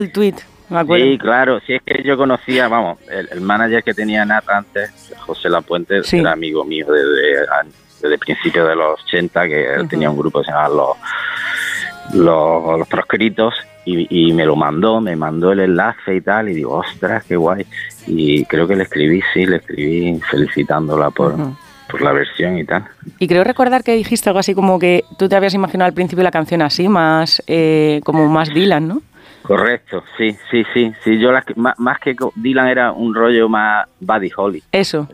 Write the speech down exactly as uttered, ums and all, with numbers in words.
el tweet, me acuerdo. Sí, claro, sí, es que yo conocía, vamos, el, el manager que tenía Nat antes, José Lapuente, sí. Era amigo mío desde, desde principios de los ochenta, que uh-huh. tenía un grupo que se llamaba Los, los, los Proscritos, y, y me lo mandó, me mandó el enlace y tal, y digo, ostras, qué guay. Y creo que le escribí, sí, le escribí felicitándola por... Uh-huh. por la versión y tal. Y creo recordar que dijiste algo así como que tú te habías imaginado al principio la canción así, más eh, como más Dylan, ¿no? Correcto, sí, sí, sí, sí. Yo la, más, más que Dylan era un rollo más Buddy Holly. Eso.